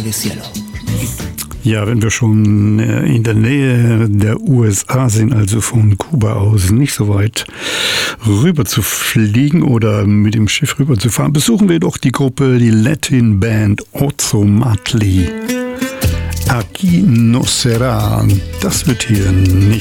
del cielo. Ja, wenn wir schon in der Nähe der USA sind, also von Kuba aus nicht so weit rüber zu fliegen oder mit dem Schiff rüber zu fahren, besuchen wir doch die Gruppe, die Latin Band Ozomatli. Aquí no será. Das wird hier nicht